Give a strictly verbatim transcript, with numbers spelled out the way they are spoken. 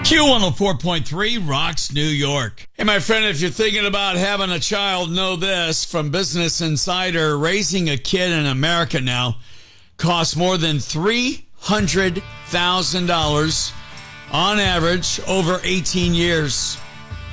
Q one oh four point three rocks New York. Hey, my friend, if you're thinking about having a child, know this. From Business Insider, raising a kid in America now costs more than three hundred thousand dollars on average over eighteen years.